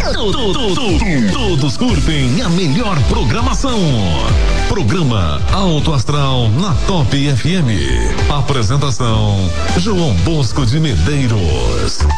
Todos curtem a melhor programação. Programa Alto Astral na Top FM. Apresentação João Bosco de Medeiros.